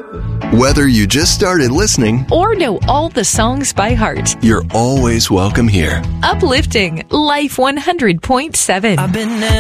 Whether you just started listening or know all the songs by heart, you're always welcome here. Uplifting Life 100.7. I've been